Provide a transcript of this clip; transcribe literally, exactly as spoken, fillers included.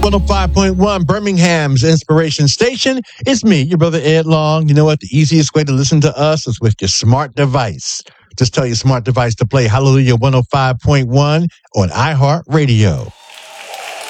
one oh five point one, Birmingham's Inspiration Station. It's me, your brother Ed Long. You know what? The easiest way to listen to us is with your smart device. Just tell your smart device to play Hallelujah one oh five point one on iHeartRadio.